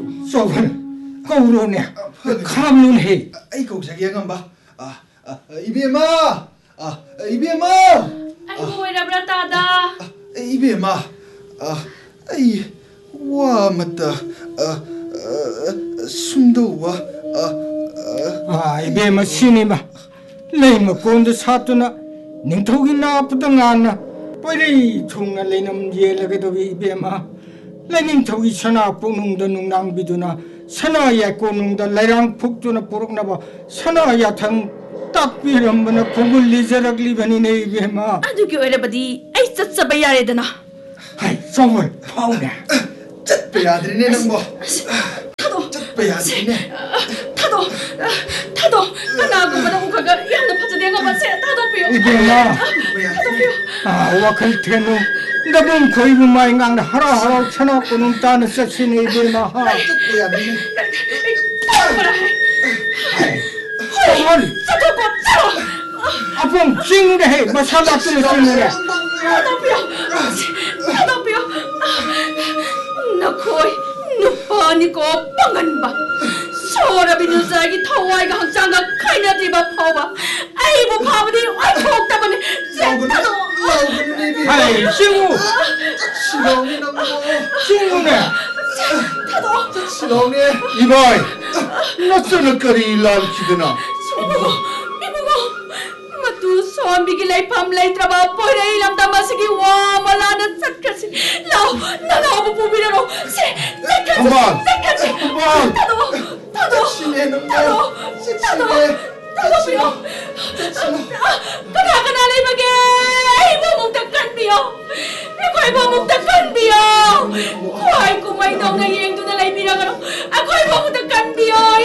소분 거우로네 감눈해 아이고 자기야 간봐 이비엠아 이비엠아 아이고 왜라브라 따다 이비엠아 아이 와 맞다 숨도 와 이베마 신이마 레이마 꼰데 사투나 닝토기 나쁘다 나나 빨리 총나 레이남 예라게도 이베마 레닝 토기 선아 뽕농다 농낭비두나 선아야 꼬농다 레랑 북두나 부룩나봐 선아야 당 딱비람바나 공을 리자락리바니네 이베마 아두기 왜라바디 아이 ጸጸ바 야레드나 하이 소분 파우네 ጨꯠ 야드리네 넌뭐 타도 ጨꯠ 야드리네 타도 나하고보다 우카가 양나 파자대가 봤어요 타도비요 이베마 와칼 테누 나분 거이부 마잉강 하라 쳐놓고는 따는 섹시네 이베마 ጨꯠ 야드리네 소분 아픔 찡으래 해 마살라 뜸을 찡으래 타도비요 나코이 누파니고 빵간바 소라비 눈사기 타와이가 항상가 카이나디바 파오바 아이고 바보디 아이고 옥다바니 타도 하이 찡우 싫어오네 넌뭐 찡우네 타도 싫어오네 이봐이 낯설거리 일라키드나 이보고 matu soambi ki lai pam lai traba poira ilam damasigi wa malana sakkasi lao na bu bubira ro se sakkasi tado biyo kana lai bage ai bo mum takkan biyo akoi bo mum takkan biyo ai kumai dong na yeng tu na lai bira garo akoi bo mum takkan biyo